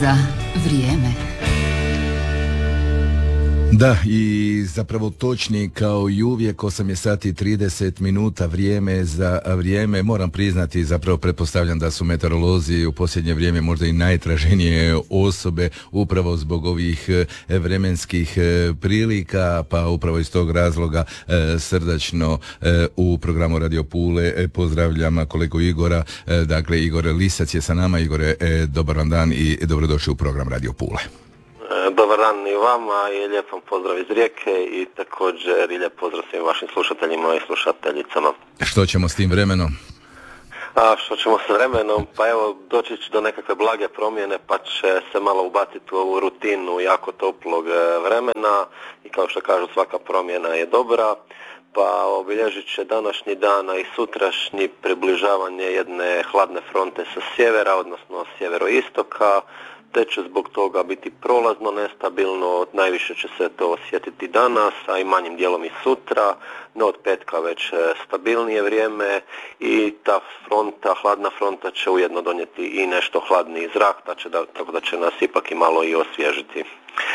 za vrijeme. Da, i zapravo točni kao i uvijek 8 sati i 30 minuta vrijeme za vrijeme. Moram priznati, zapravo pretpostavljam da su meteorolozi u posljednje vrijeme možda i najtraženije osobe upravo zbog ovih vremenskih prilika, pa upravo iz tog razloga srdačno u programu Radio Pule pozdravljam kolegu Igora. Dakle, Igor Lisac je sa nama. Igore, dobar vam dan i dobrodošli u program Radio Pule. Dobar dan i vama i lijep vam pozdrav iz Rijeke i također i lijep pozdrav svim vašim slušateljima i slušateljicama. Što ćemo s tim vremenom? Što ćemo s vremenom? Pa evo, doći će do nekakve blage promjene pa će se malo ubaciti u ovu rutinu jako toplog vremena i kao što kažu svaka promjena je dobra. Pa obilježit će današnji dan i sutrašnji približavanje jedne hladne fronte sa sjevera, odnosno sjeveroistoka, te će zbog toga biti prolazno nestabilno, najviše će se to osjetiti danas, a i manjim dijelom i sutra, no od petka već stabilnije vrijeme i ta fronta, hladna fronta će ujedno donijeti i nešto hladniji zrak, tako da će nas ipak i malo i osvježiti.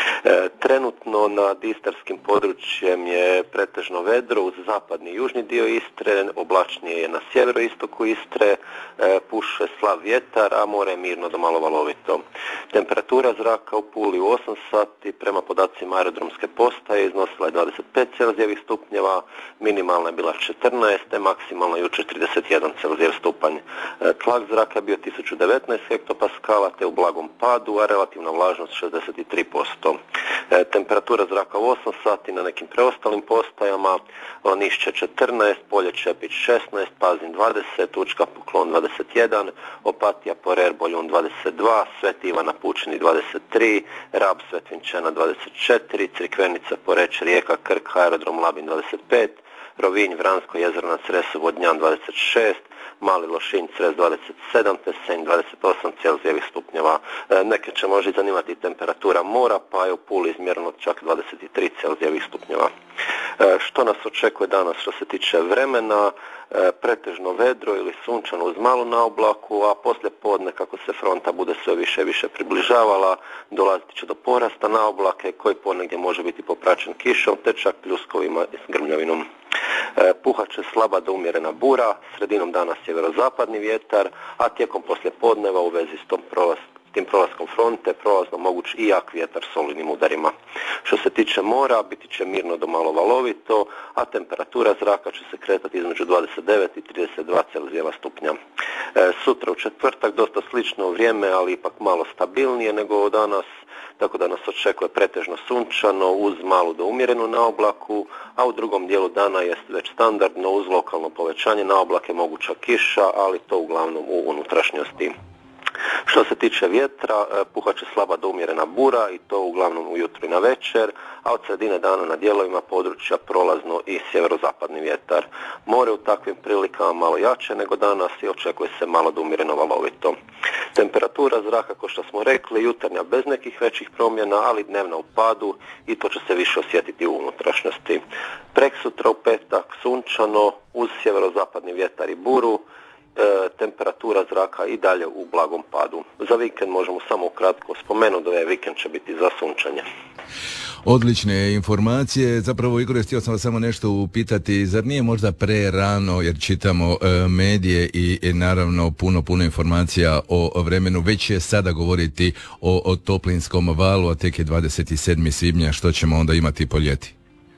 Trenutno nad istarskim područjem je pretežno vedro uz zapadni i južni dio Istre, oblačnije je na sjeveroistoku Istre, puše slab vjetar, a more je mirno do malo valovito. Temperatura zraka u Puli u 8 sati prema podacima aerodromske postaje iznosila je 25 stupnjeva, minimalna je bila 14, te maksimalna jučer 31 stupanj. Tlak zraka je bio 1019 hektopaskala te u blagom padu, a relativna vlažnost 63%. Temperatura zraka u 8 sati na nekim preostalim postajama, Lanišće 14, Polje Čepić 16, Pazin 20, Učka Poklon 21, Opatija Porer Boljun 22, Sveti Ivana Pučini 23, Rab Svetvinčena 24, Crikvenica Poreć Rijeka Krk Aerodrom Labin 25, Rovinj Vransko Jezerna Cresu Vodnjan 26, Mali Lošinj Cres 27, te Senj 28 stupnjeva. Neke će možda zanimati temperatura mora, pa je u Puli izmjereno čak 23 stupnjeva. Što nas očekuje danas što se tiče vremena? Pretežno vedro ili sunčano uz malu naoblaku, a poslije podne kako se fronta bude sve više i više približavala, dolazit će do porasta naoblake koji ponegdje može biti popraćen kišom te čak pljuskovima i s grmljavinom. Puhat će slaba do umjerena bura, sredinom dana sjeverozapadni vjetar, a tijekom poslijepodneva u vezi s tim prolaskom fronte prolazno moguć i jak vjetar s olujnim udarima. Što se tiče mora, biti će mirno do malo valovito, a temperatura zraka će se kretati između 29 i 32 stupnja. Sutra u četvrtak dosta slično vrijeme, ali ipak malo stabilnije nego danas, tako da nas očekuje pretežno sunčano uz malu do umjerenu naoblaku, a u drugom dijelu dana je već standardno uz lokalno povećanje naoblake moguća kiša, ali to uglavnom u unutrašnjosti. Što se tiče vjetra, puhat će slaba do umjerena bura i to uglavnom ujutro i na večer, a od sredine dana na dijelovima područja prolazno i sjeverozapadni vjetar. More u takvim prilikama malo jače nego danas i očekuje se malo do umjereno valovito. Temperatura zraka, kao što smo rekli, jutarnja bez nekih većih promjena, ali dnevna u padu i to će se više osjetiti u unutrašnjosti. Preksutra u petak sunčano uz sjeverozapadni vjetar i buru, temperatura zraka i dalje u blagom padu. Za vikend možemo samo ukratko spomenuti da je vikend će biti za sunčanje. Odlične informacije. Zapravo, Igore, htio sam vas samo nešto upitati. Zar nije možda prerano, jer čitamo medije i naravno puno informacija o vremenu. Već je sada govoriti o toplinskom valu, a tek je 27. svibnja. Što ćemo onda imati po ljeti?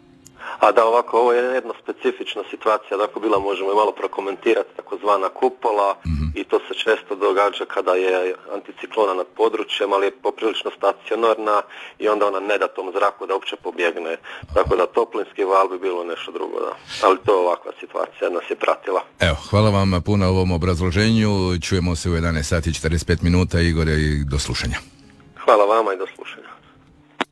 A da, ovako, ovo je jedna specifična situacija, dakle bila možemo i malo prokomentirati, takozvana kupola, i to se često događa kada je anticiklona nad područjem, ali je poprilično stacionarna i onda ona ne da tom zraku da uopće pobjegne, tako da toplinski val bi bilo nešto drugo, da. Ali to je ovakva situacija, nas je pratila. Evo, hvala vam puno o ovom obrazloženju, čujemo se u 11 sati 45 minuta, Igore, i do slušanja. Hvala vama i do slušanja.